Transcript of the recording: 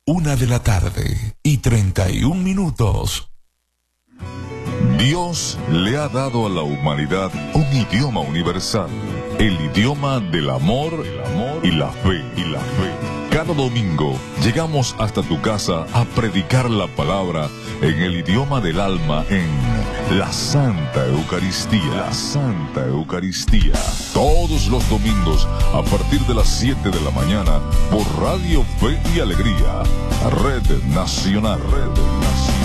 1:31. Dios le ha dado a la humanidad un idioma universal, el idioma del amor y la fe. Cada domingo llegamos hasta tu casa a predicar la palabra en el idioma del alma en la Santa Eucaristía. Todos los domingos a partir de las 7 de la mañana por Radio Fe y Alegría, Red Nacional.